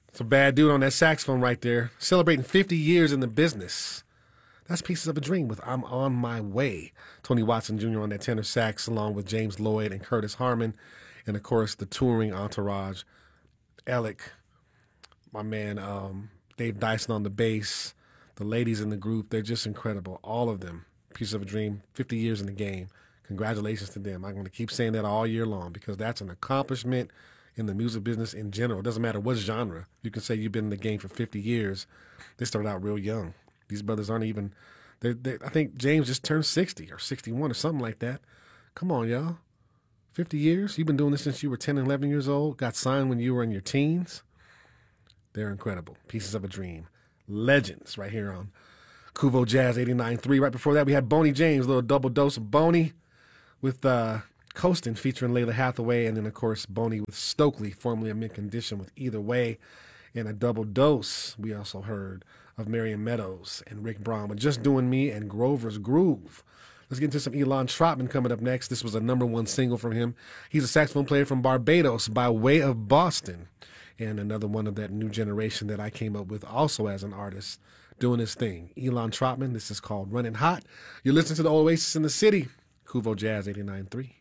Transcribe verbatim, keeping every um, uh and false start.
It's a bad dude on that saxophone right there. Celebrating fifty years in the business. That's Pieces of a Dream with I'm On My Way. Tony Watson Junior on that tenor sax, along with James Lloyd and Curtis Harmon. And, of course, the touring entourage. Alec, my man, um, Dave Dyson on the bass. The ladies in the group, they're just incredible. All of them. Pieces of a Dream, fifty years in the game. Congratulations to them. I'm going to keep saying that all year long because that's an accomplishment in the music business in general. It doesn't matter what genre. You can say you've been in the game for fifty years. They started out real young. These brothers aren't even, they're, they're, I think James just turned sixty or sixty-one or something like that. Come on, y'all. fifty years? You've been doing this since you were ten, eleven years old? Got signed when you were in your teens? They're incredible. Pieces of a Dream. Legends right here on Kuvo Jazz eighty-nine point three. Right before that, we had Boney James, a little double dose of Boney with uh, Coastin' featuring Layla Hathaway. And then, of course, Boney with Stokely, formerly of Mint Condition with Either Way. And a double dose, we also heard of Marion Meadows and Rick Braun with Just Doing Me and Grover's Groove. Let's get into some Elon Trotman coming up next. This was a number one single from him. He's a saxophone player from Barbados by way of Boston. And another one of that new generation that I came up with also as an artist doing his thing. Elon Trotman, this is called Running Hot. You're listening to the Oasis in the City. Kuvo Jazz eighty-nine point three.